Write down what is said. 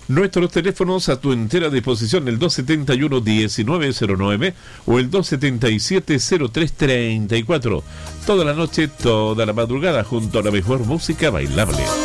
Nuestros teléfonos a tu entera disposición, el 271-1909 o el 277-0334. Toda la noche, toda la madrugada, junto a la mejor música bailable.